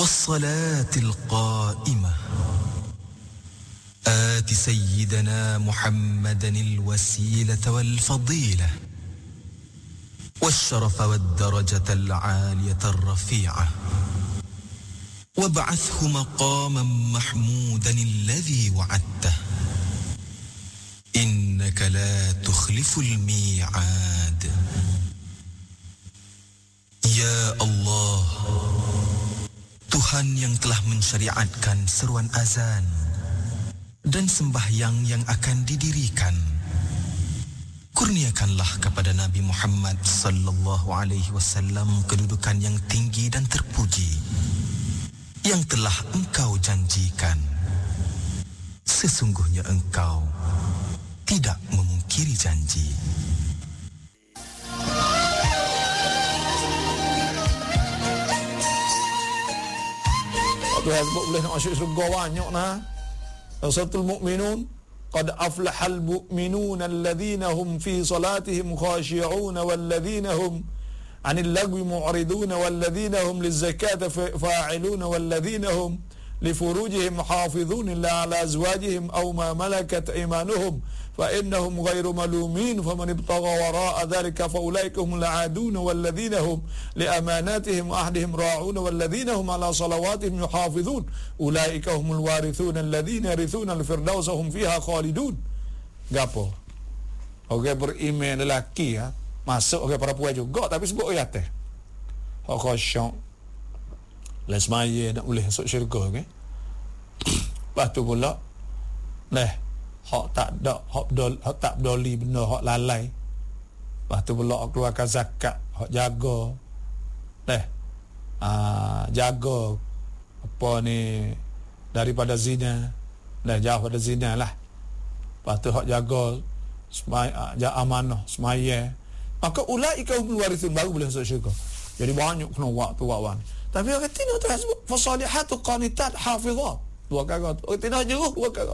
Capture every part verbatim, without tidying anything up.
والصلاة القائمة آت سيدنا محمدا الوسيلة والفضيلة والشرف والدرجة العالية الرفيعة وابعثه مقاما محمودا الذي وعدته إنك لا تخلف الميعاد. Ya Allah, Tuhan yang telah mensyariatkan seruan azan dan sembahyang yang akan didirikan, kurniakanlah kepada Nabi Muhammad sallallahu alaihi wasallam kedudukan yang tinggi dan terpuji yang telah Engkau janjikan. Sesungguhnya Engkau tidak memungkiri janji. Tuhan sebut boleh nak masuk syurga banyak nah. Suratul Mu'minun, qad aflahal mu'minun alladhina hum fi salatihim khashi'un walladhina hum 'anil lagwi mu'ridun walladhina hum lizakati fa'ilun walladhina hum lifurujihim hafizun illa 'ala azwajihim aw ma malakat aymanuhum fa innahum ghairu malumin faman ibtagha wara'a dhalika fa ulaika humul 'adun walladhina hum li amanatihim wa ahdihim ra'un walladhina hum 'ala salawatihim yuhafizun ulaika humul warithun alladhina yarithuna al-firdausa hum fiha khalidun. Gapo? Orang beriman lelaki ya, masuk orang perempuan juga tapi sebut ayat teh. Hak khasyuk. Les maya nak boleh masuk syurga okey. Lepas tu pula nah hak tak ada hak dol hak tak berdoli benda hak lalai. Lepas tu pula keluarkan zakat, hak jaga. Nah. Ah jaga apa ni daripada zina. Dah jauh pada zina lah. Lepas tu hak jaga semaya ja amanah semaya. Maka ulaika hum warithun, baru boleh masuk syurga. Jadi banyak kena waktu wawan. Tapi orang tidak tu sebut fasalihatu qanitat hafizat. Dua kali. Orang tidak jeruh dua kali.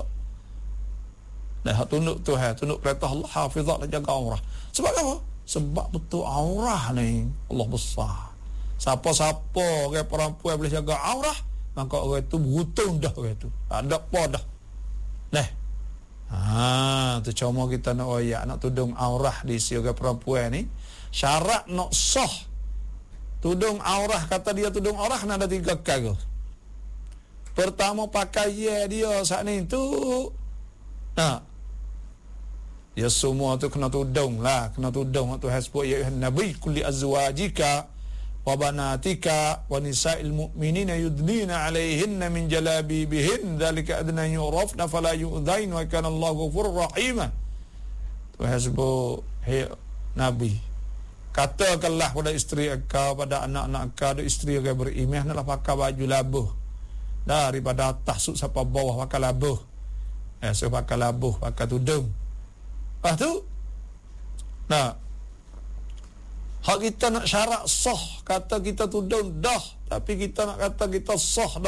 Dah tunduk Tuhan, tunduk perintah Allah, hafizat dan jaga aurah. Sebab apa? Sebab betul aurah ni Allah besar. Siapa-siapa orang perempuan boleh jaga aurah, maka orang itu beruntung dah orang itu. Ada apa dah. Nah. Ha, tu cuma kita nak oyak nak tudung aurah di si orang perempuan ni. Syarat nak sah tudung aurah, kata dia tudung aurah ada tiga kali. Pertama pakaian dia saat ni tu nah dia semua tu kena tudung lah, kena tudung tu hasbu ya nabi kulli azwajika wa banatika wa nisa'il mu'minina yudnina 'alaihinna min jalabibihin dzalika adna yurafna fala yu'dhain wa kana Allahu ghafurur rahim. Tu hasbu hey nabi, katakanlah pada isteri engkau, pada anak-anak engkau, ada isteri yang beriman, hendaklah pakai baju labuh daripada atas suk sampai bawah, pakai labuh. Eh, so pakai labuh, pakai tudung. Lepas tu nah hak kita nak syarat sah, kata kita tudung dah, tapi kita nak kata kita sah dah.